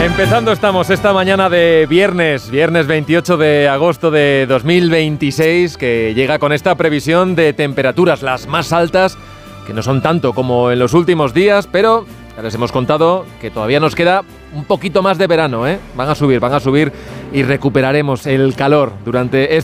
Empezando estamos esta mañana de viernes 28 de agosto de 2026, que llega con esta previsión de temperaturas las más altas, que no son tanto como en los últimos días, pero ya les hemos contado que todavía nos queda un poquito más de verano, ¿eh? Van a subir y recuperaremos el calor durante